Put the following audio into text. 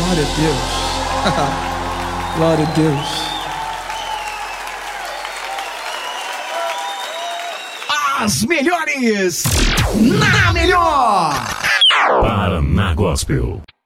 Glória a Deus. Glória a Deus. As melhores na melhor. Paraná Gospel.